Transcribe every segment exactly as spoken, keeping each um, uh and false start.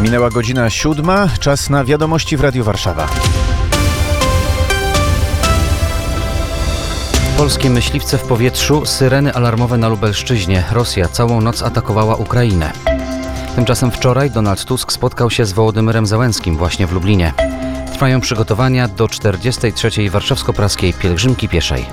Minęła godzina siódma, czas na wiadomości w Radiu Warszawa. Polskie myśliwce w powietrzu, syreny alarmowe na Lubelszczyźnie. Rosja całą noc atakowała Ukrainę. Tymczasem wczoraj Donald Tusk spotkał się z Wołodymyrem Zełenskim właśnie w Lublinie. Trwają przygotowania do czterdziestej trzeciej warszawsko-praskiej pielgrzymki pieszej.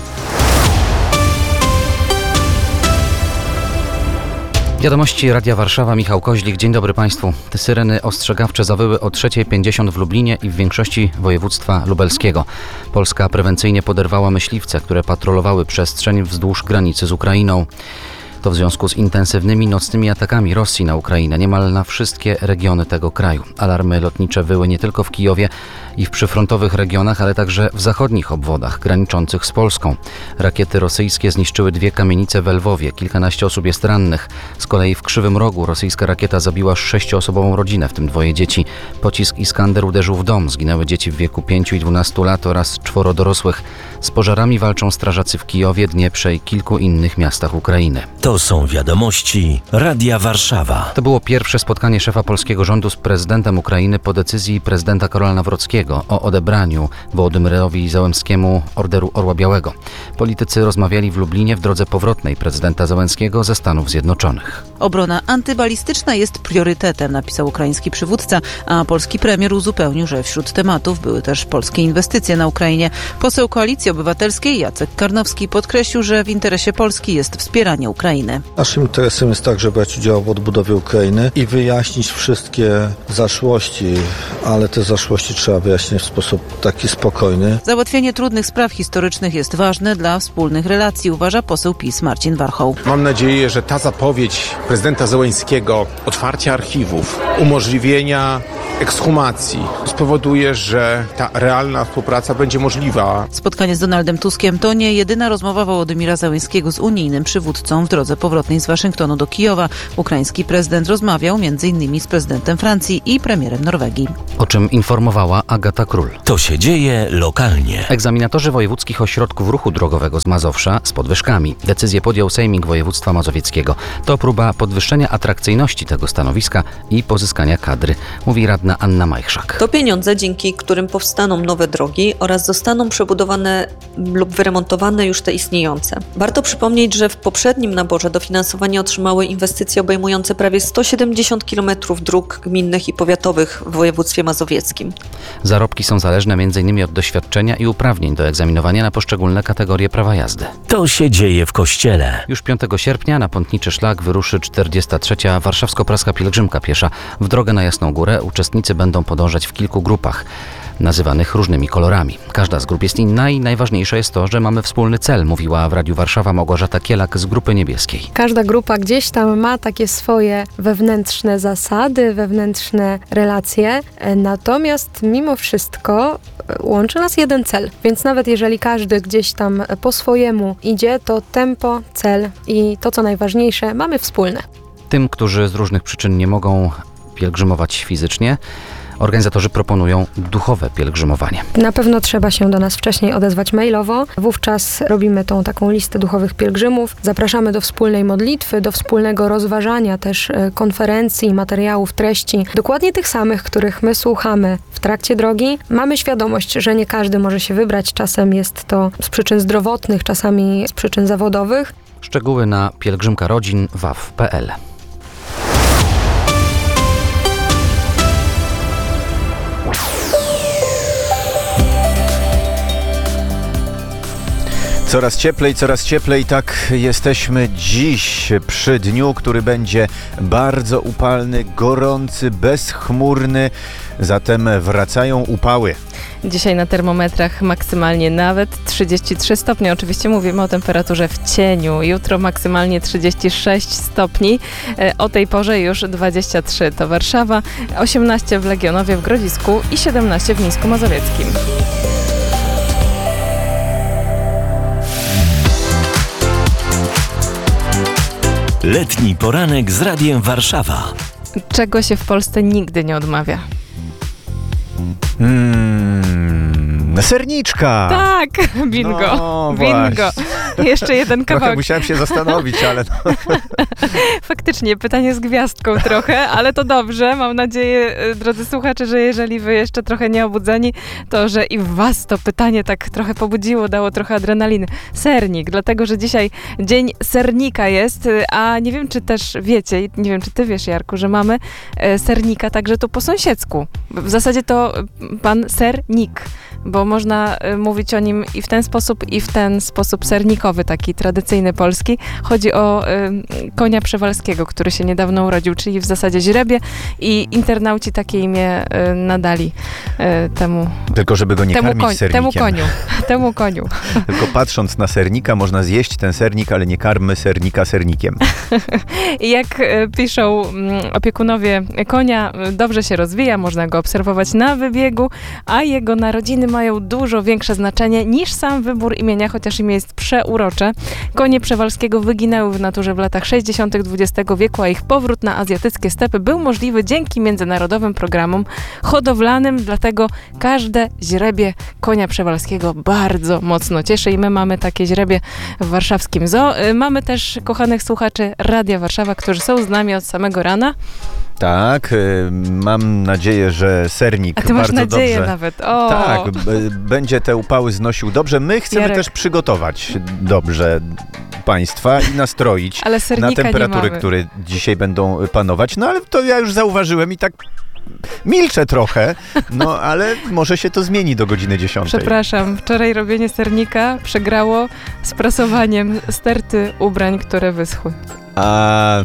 Wiadomości Radia Warszawa, Michał Koźlik. Dzień dobry Państwu. Te syreny ostrzegawcze zawyły o trzeciej pięćdziesiąt w Lublinie i w większości województwa lubelskiego. Polska prewencyjnie poderwała myśliwce, które patrolowały przestrzeń wzdłuż granicy z Ukrainą. To w związku z intensywnymi nocnymi atakami Rosji na Ukrainę niemal na wszystkie regiony tego kraju. Alarmy lotnicze wyły nie tylko w Kijowie i w przyfrontowych regionach, ale także w zachodnich obwodach graniczących z Polską. Rakiety rosyjskie zniszczyły dwie kamienice w Lwowie. Kilkanaście osób jest rannych. Z kolei w Krzywym Rogu rosyjska rakieta zabiła sześcioosobową rodzinę, w tym dwoje dzieci. Pocisk Iskander uderzył w dom. Zginęły dzieci w wieku pięciu i dwunastu lat oraz czworo dorosłych. Z pożarami walczą strażacy w Kijowie, Dnieprze i kilku innych miastach Ukrainy. To są wiadomości Radia Warszawa. To było pierwsze spotkanie szefa polskiego rządu z prezydentem Ukrainy po decyzji prezydenta Karola Nawrockiego o odebraniu Wołodymyrowi Zełenskiemu Orderu Orła Białego. Politycy rozmawiali w Lublinie w drodze powrotnej prezydenta Zełenskiego ze Stanów Zjednoczonych. Obrona antybalistyczna jest priorytetem, napisał ukraiński przywódca, a polski premier uzupełnił, że wśród tematów były też polskie inwestycje na Ukrainie. Poseł Koalicji Obywatelskiej Jacek Karnowski podkreślił, że w interesie Polski jest wspieranie Ukrainy. Naszym interesem jest także brać udział w odbudowie Ukrainy i wyjaśnić wszystkie zaszłości, ale te zaszłości trzeba wyjaśnić w sposób taki spokojny. Załatwienie trudnych spraw historycznych jest ważne dla wspólnych relacji, uważa poseł PiS Marcin Warchoł. Mam nadzieję, że ta zapowiedź prezydenta Zełenskiego, otwarcia archiwów, umożliwienia ekshumacji spowoduje, że ta realna współpraca będzie możliwa. Spotkanie z Donaldem Tuskiem to nie jedyna rozmowa Wołodymyra Zełenskiego z unijnym przywódcą w drodze powrotnej z Waszyngtonu do Kijowa. Ukraiński prezydent rozmawiał między innymi z prezydentem Francji i premierem Norwegii. O czym informowała Agata Król. To się dzieje lokalnie. Egzaminatorzy wojewódzkich ośrodków ruchu drogowego z Mazowsza z podwyżkami. Decyzję podjął Sejmik Województwa Mazowieckiego. To próba podwyższenia atrakcyjności tego stanowiska i pozyskania kadry, mówi radna Anna Majchrzak. To pieniądze, dzięki którym powstaną nowe drogi oraz zostaną przebudowane lub wyremontowane już te istniejące. Warto przypomnieć, że w poprzednim naborze dofinansowanie otrzymały inwestycje obejmujące prawie sto siedemdziesiąt kilometrów dróg gminnych i powiatowych w województwie mazowieckim. Zarobki są zależne między innymi od doświadczenia i uprawnień do egzaminowania na poszczególne kategorie prawa jazdy. To się dzieje w Kościele. Już piątego sierpnia na Pątniczy Szlak wyruszy czterdziesta trzecia warszawsko-praska pielgrzymka piesza. W drogę na Jasną Górę uczestnicy będą podążać w kilku grupach, nazywanych różnymi kolorami. Każda z grup jest inna i najważniejsze jest to, że mamy wspólny cel, mówiła w Radiu Warszawa Małgorzata Kielak z Grupy Niebieskiej. Każda grupa gdzieś tam ma takie swoje wewnętrzne zasady, wewnętrzne relacje, natomiast mimo wszystko łączy nas jeden cel. Więc nawet jeżeli każdy gdzieś tam po swojemu idzie, to tempo, cel i to, co najważniejsze, mamy wspólne. Tym, którzy z różnych przyczyn nie mogą pielgrzymować fizycznie, organizatorzy proponują duchowe pielgrzymowanie. Na pewno trzeba się do nas wcześniej odezwać mailowo. Wówczas robimy tą taką listę duchowych pielgrzymów. Zapraszamy do wspólnej modlitwy, do wspólnego rozważania też konferencji, materiałów, treści. Dokładnie tych samych, których my słuchamy w trakcie drogi. Mamy świadomość, że nie każdy może się wybrać. Czasem jest to z przyczyn zdrowotnych, czasami z przyczyn zawodowych. Szczegóły na pielgrzymka rodzin w a w kropka p l. Coraz cieplej, coraz cieplej, tak jesteśmy dziś przy dniu, który będzie bardzo upalny, gorący, bezchmurny, zatem wracają upały. Dzisiaj na termometrach maksymalnie nawet trzydzieści trzy stopnie. Oczywiście mówimy o temperaturze w cieniu. Jutro maksymalnie trzydzieści sześć stopni. O tej porze już dwadzieścia trzy to Warszawa, osiemnaście w Legionowie w Grodzisku i siedemnaście w Mińsku Mazowieckim. Letni poranek z Radiem Warszawa. Czego się w Polsce nigdy nie odmawia? Hmm, Serniczka! Tak, bingo, No, bingo. Jeszcze jeden Trochę kawałek. musiałem się zastanowić, ale no. Faktycznie, pytanie z gwiazdką trochę, ale to dobrze. Mam nadzieję, y, drodzy słuchacze, że jeżeli wy jeszcze trochę nieobudzeni, to że i w was to pytanie tak trochę pobudziło, dało trochę adrenaliny. Sernik, dlatego, że dzisiaj dzień sernika jest, y, a nie wiem, czy też wiecie, nie wiem, czy ty wiesz, Jarku, że mamy y, sernika także tu po sąsiedzku. W zasadzie to y, pan sernik, bo można y, mówić o nim i w ten sposób, i w ten sposób sernikowy, taki tradycyjny polski. Chodzi o y, konia przewalskiego, który się niedawno urodził, czyli w zasadzie źrebie i internauci takie imię y, nadali y, temu, Tylko żeby go nie temu, karmić koń, sernikiem. temu koniu. Temu koniu. Tylko patrząc na sernika, można zjeść ten sernik, ale nie karmy sernika sernikiem. I jak y, piszą mm, opiekunowie konia, y, dobrze się rozwija, można go obserwować na wybiegu, a jego narodziny mają dużo większe znaczenie niż sam wybór imienia, chociaż imię jest przeurocze. Konie przewalskiego wyginęły w naturze w latach sześćdziesiątych dwudziestego wieku, a ich powrót na azjatyckie stepy był możliwy dzięki międzynarodowym programom hodowlanym, dlatego każde źrebie konia przewalskiego bardzo mocno cieszy i my mamy takie źrebie w warszawskim zoo. Y, Mamy też kochanych słuchaczy Radia Warszawa, którzy są z nami od samego rana. Tak, y, mam nadzieję, że sernik A ty masz bardzo nadzieję dobrze... nawet. O. Tak, b- będzie te upały znosił dobrze. My chcemy Jarek. też przygotować dobrze Państwa i nastroić Ale na sernika temperatury, nie mamy. które dzisiaj będą panować. No ale to ja już zauważyłem i tak milczę trochę, no ale może się to zmieni do godziny dziesiątej. Przepraszam, wczoraj robienie sernika przegrało z prasowaniem sterty ubrań, które wyschły. A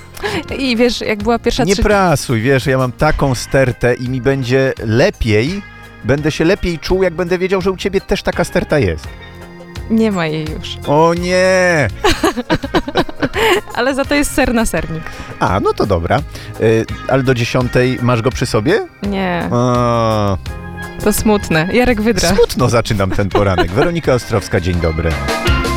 I wiesz, jak była pierwsza nie trzy... prasuj, wiesz, ja mam taką stertę i mi będzie lepiej, będę się lepiej czuł, jak będę wiedział, że u ciebie też taka sterta jest. Nie ma jej już. O nie! Ale za to jest ser na sernik. A, no to dobra. Y, ale do dziesiątej masz go przy sobie? Nie, O, to smutne. Jarek Wydra. smutno zaczynam ten poranek. Weronika Ostrowska, dzień dobry.